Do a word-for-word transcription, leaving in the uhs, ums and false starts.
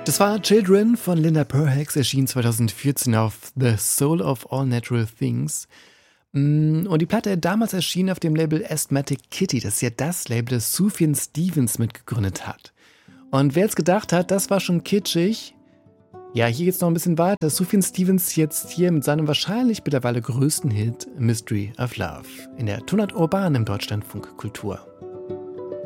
Das war Children von Linda Perhacs, erschien zweitausendvierzehn auf The Soul of All Natural Things. Und die Platte damals erschien auf dem Label Asthmatic Kitty. Das ist ja das Label, das Sufjan Stevens mitgegründet hat. Und wer jetzt gedacht hat, das war schon kitschig, ja, hier geht's noch ein bisschen weiter. Sufjan Stevens jetzt hier mit seinem wahrscheinlich mittlerweile größten Hit Mystery of Love in der Tonart Urban im Deutschlandfunk Kultur.